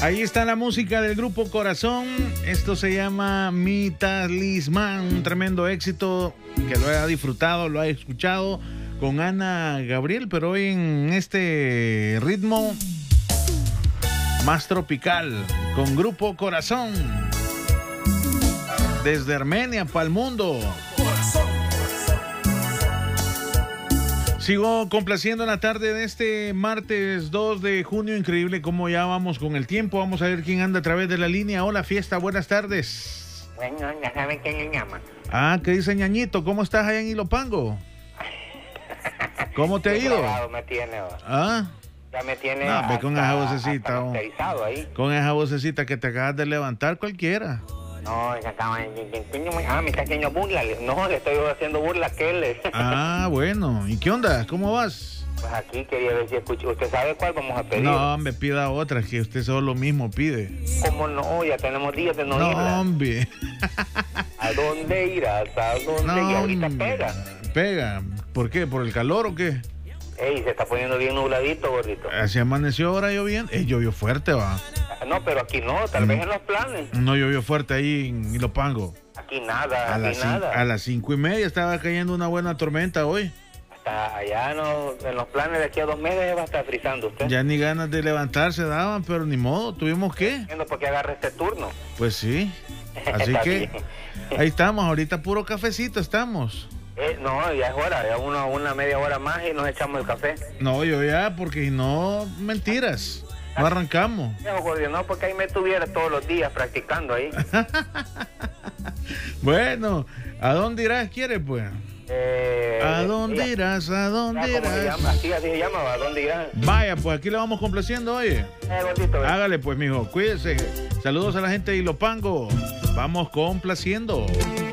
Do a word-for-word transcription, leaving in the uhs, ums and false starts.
Ahí está la música del grupo Corazón. Esto se llama Mi Talismán, un tremendo éxito que lo ha disfrutado, lo ha escuchado con Ana Gabriel, pero hoy en este ritmo más tropical, con grupo Corazón. Desde Armenia para el mundo. Sigo complaciendo en la tarde de este martes dos de junio. Increíble cómo ya vamos con el tiempo. Vamos a ver quién anda a través de la línea. Hola, Fiesta, buenas tardes. Bueno, ya saben quién le llama. Ah, ¿qué dice Ñañito? ¿Cómo estás allá en Ilopango? ¿Cómo te ha ido? Me tiene, ¿Ah? ya me tiene. No, ve con esa vocecita. Oh. Ahí. Con esa vocecita que te acabas de levantar cualquiera. No, se acaba. Ah, me está haciendo burla. No, le estoy haciendo burla a aquel. Ah, bueno. ¿Y qué onda? ¿Cómo vas? Pues aquí quería ver si escucho. ¿Usted sabe cuál vamos a pedir? No, me pida otra, que usted solo lo mismo pide. ¿Cómo no? Ya tenemos días de no, no irla. No, hombre. ¿A dónde irás? ¿A dónde? No, y ahorita pega. Pega. ¿Por qué? ¿Por el calor o qué? Ey, se está poniendo bien nubladito, gordito. Así amaneció ahora lloviendo. Eh, llovió fuerte, va. No, pero aquí no, tal mm. vez en los planes. No llovió fuerte ahí en Ilopango. Aquí nada, a aquí las nada. A las cinco y media estaba cayendo una buena tormenta hoy. Hasta allá no, en los planes de aquí a dos meses va a estar frizando usted. Ya ni ganas de levantarse daban, pero ni modo, tuvimos que. Entiendo por qué agarra este turno. Pues sí, así que ahí estamos, ahorita puro cafecito estamos. Eh, no, ya es hora, ya una, una media hora más y nos echamos el café. No, yo ya, porque si no, mentiras, no arrancamos. No, porque ahí me estuviera todos los días practicando ahí. Bueno, ¿a dónde irás, quieres, pues? Eh, ¿A dónde ella, irás? ¿A dónde irás? Se llama, así, así se llama, ¿a dónde irás? Vaya, pues aquí le vamos complaciendo, oye. Eh, gordito, eh. Hágale, pues, mijo, cuídese. Saludos a la gente de Ilopango. Vamos complaciendo.